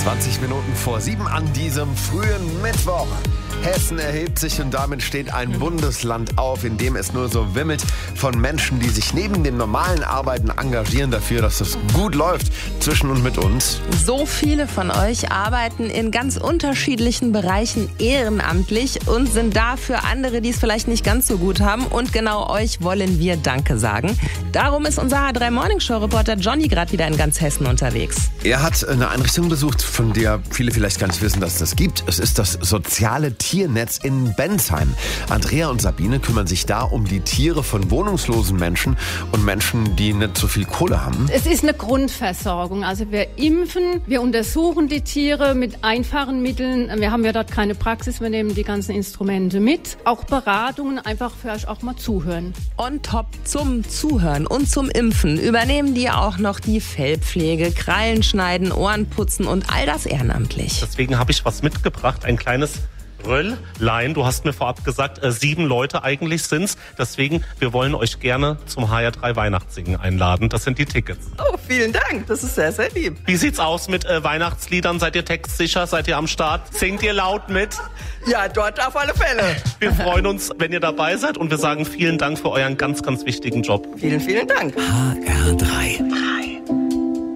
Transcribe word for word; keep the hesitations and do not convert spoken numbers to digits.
zwanzig Minuten vor sieben an diesem frühen Mittwoch. Hessen erhebt sich und damit steht ein Bundesland auf, in dem es nur so wimmelt von Menschen, die sich neben dem normalen Arbeiten engagieren dafür, dass es gut läuft zwischen und mit uns. So viele von euch arbeiten in ganz unterschiedlichen Bereichen ehrenamtlich und sind da für andere, die es vielleicht nicht ganz so gut haben. Und genau euch wollen wir Danke sagen. Darum ist unser H drei Morning Show Reporter Johnny gerade wieder in ganz Hessen unterwegs. Er hat eine Einrichtung besucht, von der viele vielleicht gar nicht wissen, dass es das gibt. Es ist das soziale Tiernetz in Bensheim. Andrea und Sabine kümmern sich da um die Tiere von wohnungslosen Menschen und Menschen, die nicht so viel Kohle haben. Es ist eine Grundversorgung. Also wir impfen, wir untersuchen die Tiere mit einfachen Mitteln. Wir haben ja dort keine Praxis, wir nehmen die ganzen Instrumente mit. Auch Beratungen, einfach vielleicht auch mal zuhören. On top zum Zuhören und zum Impfen übernehmen die auch noch die Fellpflege, Krallen schneiden, Ohren putzen und all das ehrenamtlich. Deswegen habe ich was mitgebracht, ein kleines Rölllein. Du hast mir vorab gesagt, äh, sieben Leute eigentlich sind's. Deswegen, wir wollen euch gerne zum H R drei Weihnachtssingen einladen. Das sind die Tickets. Oh, vielen Dank. Das ist sehr, sehr lieb. Wie sieht's aus mit äh, Weihnachtsliedern? Seid ihr textsicher? Seid ihr am Start? Singt ihr laut mit? Ja, dort auf alle Fälle. Wir freuen uns, wenn ihr dabei seid und wir sagen vielen Dank für euren ganz, ganz wichtigen Job. Vielen, vielen Dank. H R drei.